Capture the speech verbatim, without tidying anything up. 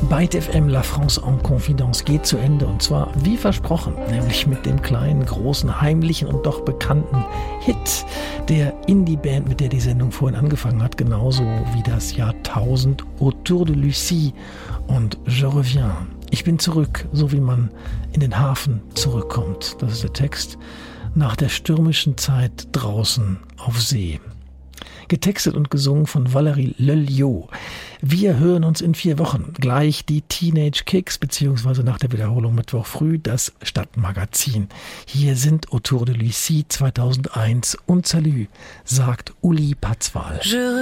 Byte F M, La France en Confidence geht zu Ende und zwar wie versprochen, nämlich mit dem kleinen, großen, heimlichen und doch bekannten Hit der Indie-Band, mit der die Sendung vorhin angefangen hat, genauso wie das Jahrtausend Autour de Lucie und Je reviens. Ich bin zurück, so wie man in den Hafen zurückkommt. Das ist der Text nach der stürmischen Zeit draußen auf See. Getextet und gesungen von Valérie Lelio. Wir hören uns in vier Wochen. Gleich die Teenage Kicks, beziehungsweise nach der Wiederholung Mittwoch früh das Stadtmagazin. Hier sind Autour de Lucie zweitausendeins und Salü, sagt Uli Patzwal.